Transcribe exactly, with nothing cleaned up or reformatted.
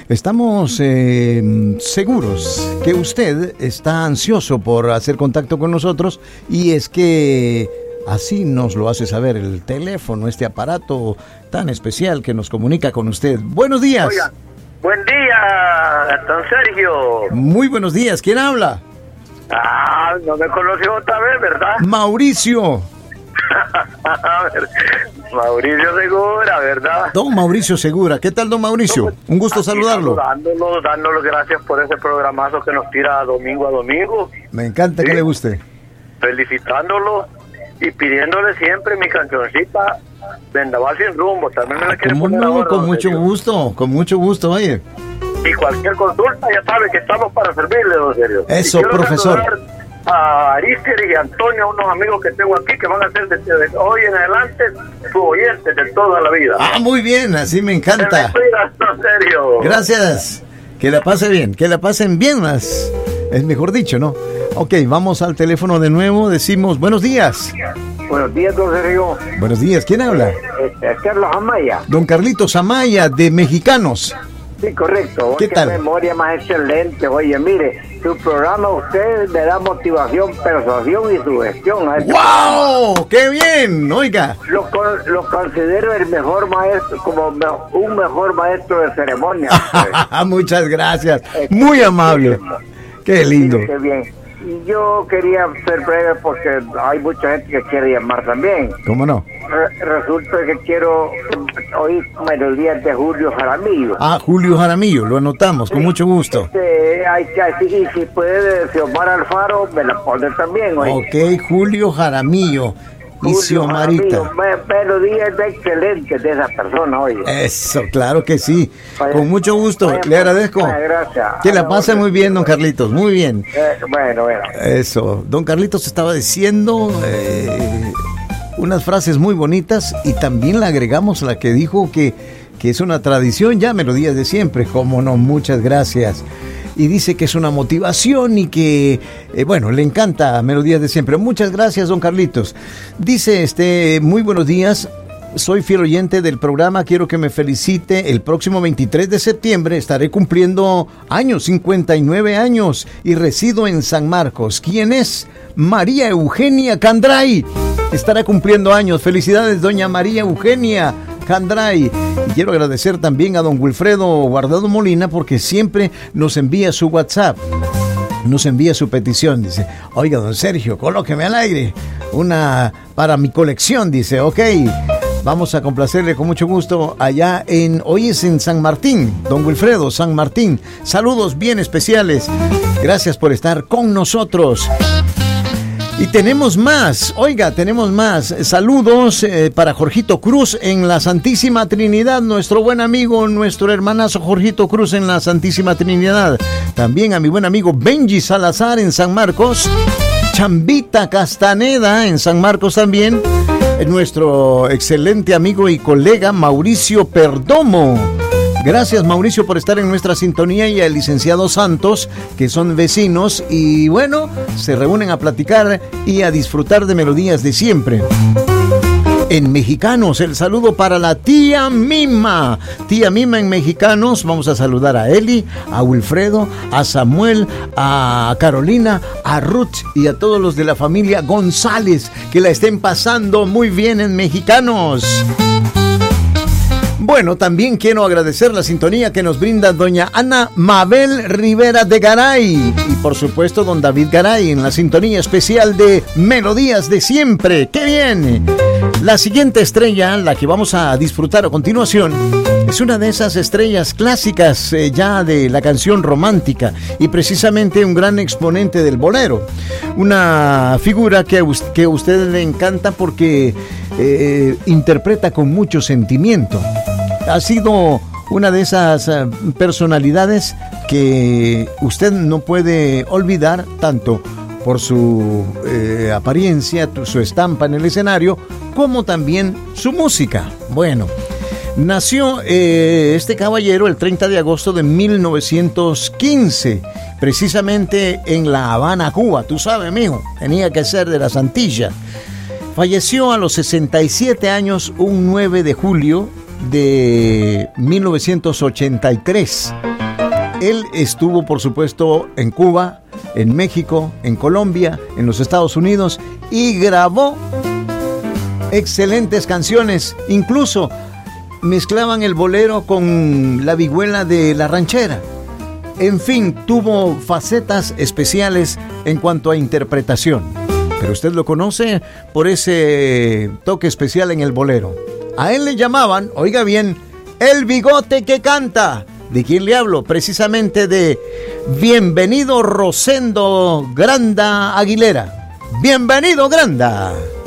Estamos eh, seguros que usted está ansioso por hacer contacto con nosotros y es que así nos lo hace saber el teléfono, este aparato tan especial que nos comunica con usted. Buenos días. Oiga, buen día, don Sergio. Muy buenos días. ¿Quién habla? Ah, no me conoció otra vez, ¿verdad? Mauricio. A ver, Mauricio Segura, ¿verdad? Don Mauricio Segura. ¿Qué tal, don Mauricio? Un gusto Aquí saludarlo. Saludándolo, dándole gracias por ese programazo que nos tira domingo a domingo. Me encanta, sí, que le guste. Felicitándolo y pidiéndole siempre mi cancioncita Vendaval sin rumbo. También me la Ah, quiere ¿cómo poner no? ahora, Con don mucho Sergio. gusto, con mucho gusto, oye. Y cualquier consulta, ya sabe que estamos para servirle, don Sergio. Eso, Y quiero profesor. saludar a Aristier y Antonio, unos amigos que tengo aquí, que van a ser desde de hoy en adelante su oyente de toda la vida. Ah, muy bien, así me encanta. Se me cuida, don Sergio. Gracias. Que la pase bien, que la pasen bien más. Es mejor dicho, ¿no? Ok, vamos al teléfono de nuevo. Decimos buenos días. Buenos días, don Sergio. Buenos días, ¿quién habla? Este, es Carlos Amaya. Don Carlitos Amaya, de Mexicanos. Sí, correcto. ¿Qué Qué tal? memoria más excelente. Oye, mire, su programa a usted le da motivación, persuasión y sugestión. A este ¡Wow! ¡Qué bien! Oiga. Lo, con- lo considero el mejor maestro, como me- un mejor maestro de ceremonia. Muchas gracias. Muy amable. Qué lindo. Qué bien. Y yo quería ser breve porque hay mucha gente que quiere llamar también. ¿Cómo no? Re- resulta que quiero oír melodías de Julio Jaramillo. Ah, Julio Jaramillo, lo anotamos, con mucho gusto. Este, hay que así, y si puede Xiomara Alfaro, me la pone también, oye. Ok, Julio Jaramillo y Julio Xiomarita. Jaramillo, me- melodías excelentes de esa persona, oye. Eso, claro que sí. Vaya- Con mucho gusto, vaya, le agradezco. vaya, gracias. Que la pase muy bien, don Carlitos, muy bien. Eh, bueno, bueno. Eso, don Carlitos estaba diciendo eh, unas frases muy bonitas y también le agregamos la que dijo que, que es una tradición ya, melodías de siempre. Cómo no, muchas gracias. Y dice que es una motivación y que, eh, bueno, le encanta Melodías de Siempre. Muchas gracias, don Carlitos. Dice, este, muy buenos días. Soy fiel oyente del programa, quiero que me felicite. El próximo veintitrés de septiembre estaré cumpliendo años, cincuenta y nueve años, y resido en San Marcos. ¿Quién es? María Eugenia Candray. Estará cumpliendo años. Felicidades, doña María Eugenia Candray. Y quiero agradecer también a don Wilfredo Guardado Molina porque siempre nos envía su WhatsApp. Nos envía su petición, dice, oiga, don Sergio, colóqueme al aire una para mi colección, dice, ok, vamos a complacerle con mucho gusto allá en, hoy es en San Martín, don Wilfredo, San Martín, saludos bien especiales, gracias por estar con nosotros. Y tenemos más, oiga, tenemos más. Saludos eh, para Jorgito Cruz en la Santísima Trinidad, nuestro buen amigo, nuestro hermanazo Jorgito Cruz en la Santísima Trinidad. También a mi buen amigo Benji Salazar en San Marcos. Chambita Castaneda en San Marcos también. Eh, Nuestro excelente amigo y colega Mauricio Perdomo. Gracias, Mauricio, por estar en nuestra sintonía, y al licenciado Santos, que son vecinos y bueno, se reúnen a platicar y a disfrutar de melodías de siempre. En Mexicanos, el saludo para la tía Mima. Tía Mima en Mexicanos, vamos a saludar a Eli, a Wilfredo, a Samuel, a Carolina, a Ruth y a todos los de la familia González, que la estén pasando muy bien en Mexicanos. Bueno, también quiero agradecer la sintonía que nos brinda doña Ana Mabel Rivera de Garay y por supuesto don David Garay en la sintonía especial de Melodías de Siempre. ¡Qué bien! La siguiente estrella, la que vamos a disfrutar a continuación, es una de esas estrellas clásicas eh, ya de la canción romántica y precisamente un gran exponente del bolero. Una figura que a, us- que a usted le encanta porque eh, interpreta con mucho sentimiento. Ha sido una de esas eh, personalidades que usted no puede olvidar tanto por su eh, apariencia, tu- su estampa en el escenario, como también su música. Bueno, nació eh, este caballero el treinta de agosto de mil novecientos quince, precisamente en La Habana, Cuba. Tú sabes, mijo, tenía que ser de las Antillas. Falleció a los sesenta y siete años un nueve de julio de mil novecientos ochenta y tres. Él estuvo, por supuesto, en Cuba, en México, en Colombia, en los Estados Unidos y grabó excelentes canciones. Incluso mezclaban el bolero con la vihuela de la ranchera. En fin, tuvo facetas especiales en cuanto a interpretación. Pero usted lo conoce por ese toque especial en el bolero. A él le llamaban, oiga bien, el bigote que canta. ¿De quién le hablo? Precisamente de Bienvenido Rosendo Granda Aguilera. Bienvenido, Granda.